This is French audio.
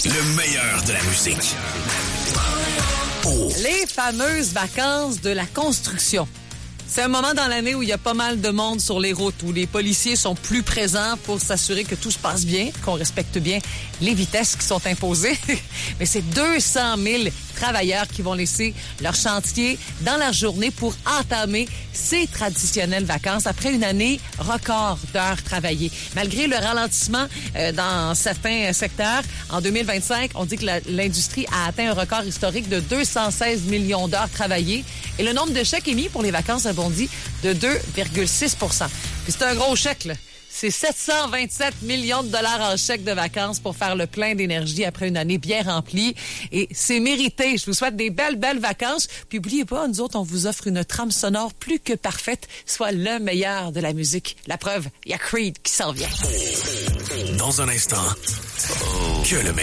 Le meilleur de la musique. Les fameuses vacances de la construction. C'est un moment dans l'année où il y a pas mal de monde sur les routes, où les policiers sont plus présents pour s'assurer que tout se passe bien, qu'on respecte bien les vitesses qui sont imposées. Mais c'est 200 000 travailleurs qui vont laisser leur chantier dans la journée pour entamer ces traditionnelles vacances après une année record d'heures travaillées. Malgré le ralentissement dans certains secteurs, en 2025, on dit que l'industrie a atteint un record historique de 216 millions d'heures travaillées et le nombre de chèques émis pour les vacances a bondi de 2,6 %. Puis c'est un gros chèque, là. C'est 727 millions de dollars en chèques de vacances pour faire le plein d'énergie après une année bien remplie. Et c'est mérité. Je vous souhaite des belles vacances. Puis n'oubliez pas, nous autres, on vous offre une trame sonore plus que parfaite, soit le meilleur de la musique. La preuve, il y a Creed qui s'en vient. Dans un instant, que le meilleur.